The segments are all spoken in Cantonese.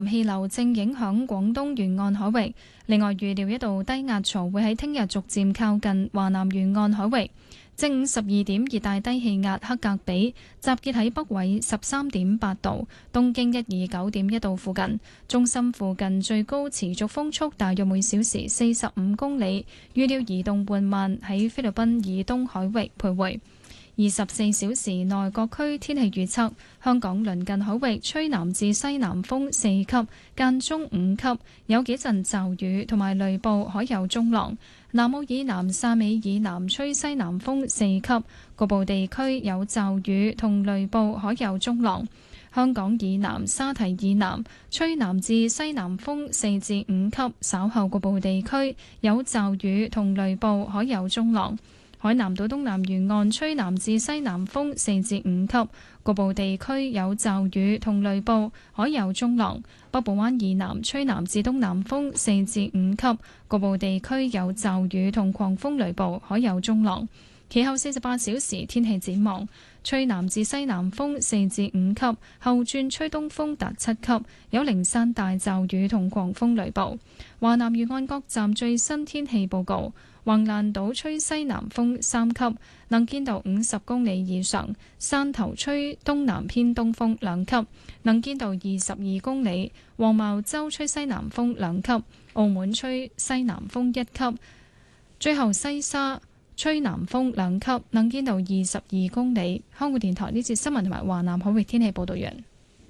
氣流正影響廣東沿岸海域，另外預料一道低壓槽會喺聽日逐漸靠近華南沿岸海域。正午12點，熱帶低氣壓克格比集結喺北緯13.8度、東經129.1度附近，中心附近最高持續風速大約每小時45公里，預料移動緩慢喺菲律賓以東海域徘徊。24小時內各區天氣預測：香港鄰近海域吹南至西南風4級，間中5級，有幾陣驟雨同埋雷暴，海有中浪。南澳以南、汕尾以南吹西南風4級，局部地區有驟雨同雷暴，海有中浪。香港以南、沙堤以南吹南至西南風4至5級，稍後局部地區有驟雨同雷暴，海有中浪。海南島東南沿岸吹南至西南風4至5級，局部地區有驟雨同雷暴，海有中浪。北部灣以南吹南至東南風4至5級，局部地區有驟雨同狂風雷暴，海有中浪。其後48小時天氣展望：吹南至西南風4至5級，後轉吹東風達7級，有零散大驟雨同狂風雷暴。華南沿岸各站最新天氣報告：橫瀾島吹西南風3級，能見度50公里以上；汕頭吹東南偏東風2級，能見度22公里；黃茅洲吹西南風2級；澳門吹西南風1級；最後西沙吹南風2級，能見度22公里。香港電台呢節新聞同埋華南海域天氣報道完。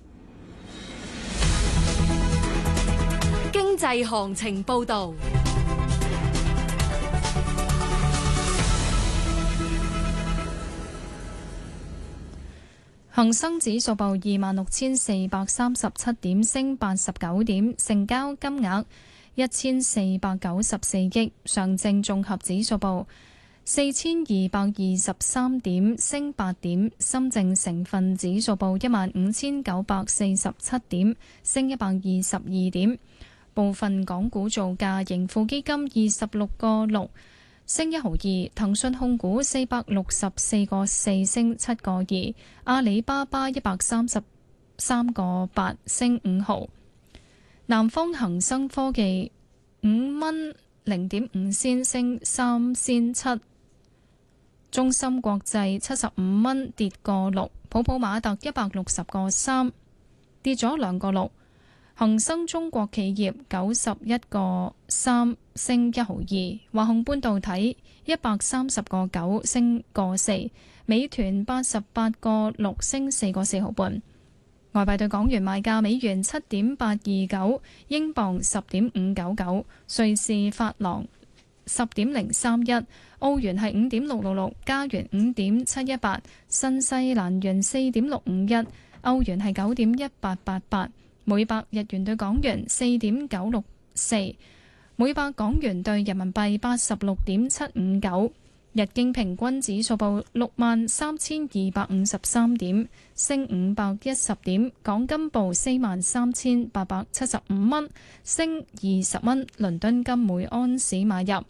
經濟行情報道。 恒生指數報26,437點，升89點，成交金額1494億。上證綜合指數報4223點，升8點。深證成分指數報15947點，升122點。部分港股造價：盈富基金26個6。升1毫2，騰訊控股464個4升7個2，阿里巴巴133個8升5毫，南方恒生科技5蚊0.5仙升3仙7，中芯國際75蚊跌個6，普普馬特160個3跌咗2個6。恒生中國企業91個3升1毫2，華虹半導體130個9升個4，美團88個6升4個4毫半。外幣對港元賣價：美元7.829，英鎊10.599，瑞士法郎10.031，澳元係5.666，加元5.718，新西蘭元4.651，歐元係9.1888。每百日元對港元4.964，每百港元對人民幣86.759。日經平均指數報63,253點，升510點。港金報43,875蚊，升20蚊。倫敦金每安士買入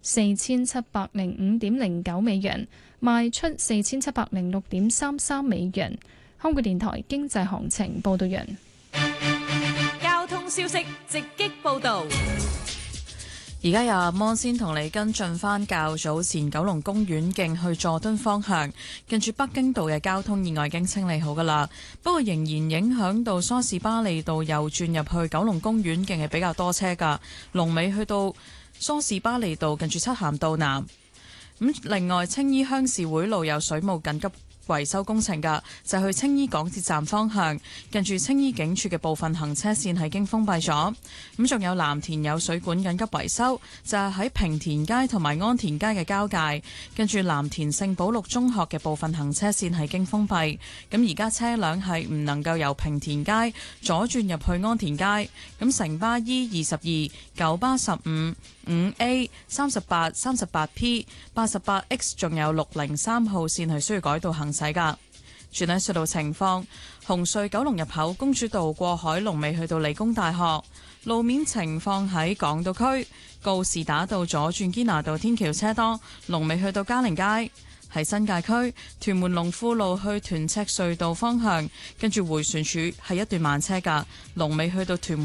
4705.09美元，賣出4706.33美元。香港電台經濟行情報道完。 交通消息直擊報道。 而家由阿摩先同你跟進返較早前九龍公園徑去佐敦方向，近住北京道嘅交通意外已經清理好㗎喇，不過仍然影響到梳士巴利道右轉入去九龍公園徑係比較多車㗎，龍尾去到梳士巴利道近住漆咸道南。另外青衣鄉事會路有水務緊急維修工程㗎，就去青衣港鐵站方向，近住青衣警署嘅部分行車線係已經封閉咗。仲有藍田有水管緊急維修，就係喺平田街同埋安田街嘅交界，近住藍田聖保祿中學嘅部分行車線係已經封閉。而家車輛係唔能夠由平田街左轉入去安田街。城巴 E22、九巴15、5A、38、38P、88X 仲有603號線係需要改道行駛㗎。轉喺隧道情況，紅隧九龍入口公主道過海龍尾去到理工大學。路面情況喺港島區告士打道左轉堅拿道天橋車多，龍尾去到嘉寧街。 喺新界區屯門龍富路去屯赤隧道方向，跟住迴旋處係一段慢車㗎，龍尾去到屯門